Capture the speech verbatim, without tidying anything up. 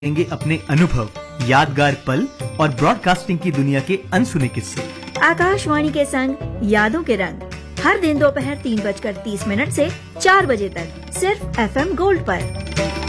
देंगे अपने अनुभव, यादगार पल और ब्रॉडकास्टिंग की दुनिया के अनसुने किस्से। आकाशवाणी के संग यादों के रंग हर दिन दोपहर तीन बजकर तीस मिनट से चार बजे तक सिर्फ एफ एम गोल्ड पर।